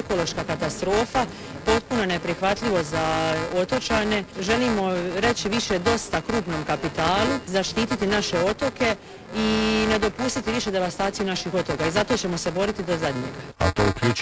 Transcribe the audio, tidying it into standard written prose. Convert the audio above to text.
ekološka katastrofa, potpuno neprihvatljivo za otočane. Želimo reći više dosta krupnom kapitalu, zaštititi naše otoke i ne dopustiti više devastaciju naših otoka i zato ćemo se boriti do zadnjega. A to uključuje